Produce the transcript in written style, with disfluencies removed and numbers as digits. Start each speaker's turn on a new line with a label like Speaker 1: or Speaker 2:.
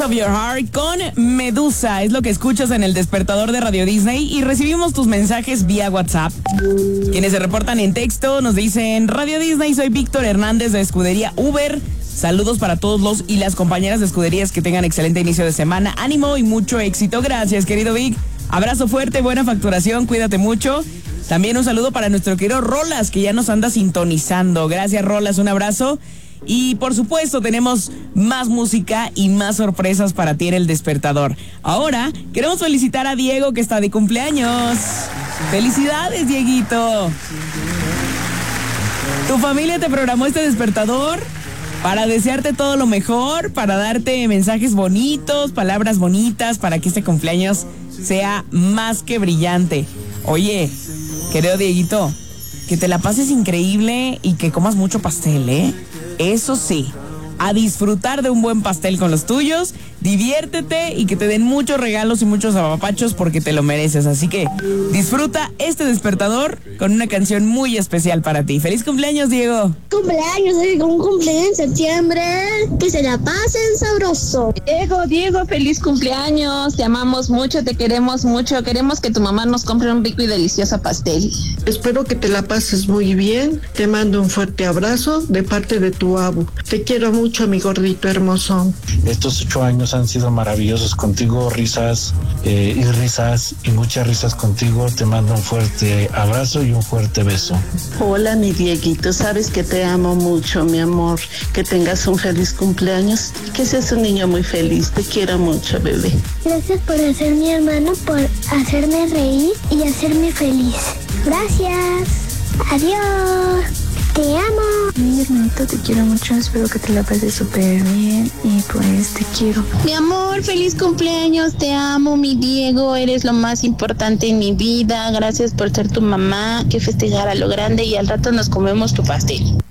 Speaker 1: of Your Heart con Medusa. Es lo que escuchas en el despertador de Radio Disney y recibimos tus mensajes vía WhatsApp. Quienes se reportan en texto nos dicen: Radio Disney, soy Víctor Hernández de Escudería Uber. Saludos para todos los y las compañeras de escuderías, que tengan excelente inicio de semana. Ánimo y mucho éxito. Gracias, querido Vic. Abrazo fuerte, buena facturación, cuídate mucho. También un saludo para nuestro querido Rolas, que ya nos anda sintonizando. Gracias, Rolas, un abrazo. Y por supuesto tenemos más música y más sorpresas para ti en el despertador. Ahora queremos felicitar a Diego, que está de cumpleaños. ¡Felicidades, Dieguito! ¿Tu familia te programó este despertador para desearte todo lo mejor, para darte mensajes bonitos, palabras bonitas, para que este cumpleaños sea más que brillante? Oye, querido Dieguito, que te la pases increíble y que comas mucho pastel, ¿eh? Eso sí, a disfrutar de un buen pastel con los tuyos, diviértete y que te den muchos regalos y muchos apapachos, porque te lo mereces. Así que disfruta este despertador con una canción muy especial para ti. ¡Feliz cumpleaños, Diego!
Speaker 2: Cumpleaños, un cumpleaños en septiembre. Que se la pasen sabroso.
Speaker 3: Diego, feliz cumpleaños. Te amamos mucho, te queremos mucho. Queremos que tu mamá nos compre un rico y delicioso pastel.
Speaker 4: Espero que te la pases muy bien. Te mando un fuerte abrazo de parte de tu abu. Te quiero mucho, mi gordito hermoso.
Speaker 5: Estos 8 años han sido maravillosos contigo, risas y muchas risas contigo. Te mando un fuerte abrazo y un fuerte beso.
Speaker 6: Hola, mi Dieguito, sabes que te amo mucho, mi amor. Que tengas un feliz cumpleaños y que seas un niño muy feliz. Te quiero mucho, bebé.
Speaker 2: Gracias por ser mi hermano, por hacerme reír y hacerme feliz. Gracias. Adiós. Te amo.
Speaker 7: Mi hermanito, te quiero mucho, espero que te la pases súper bien y pues te quiero.
Speaker 3: Mi amor, feliz cumpleaños, te amo, mi Diego, eres lo más importante en mi vida. Gracias por ser tu mamá, que festejar a lo grande y al rato nos comemos tu pastel.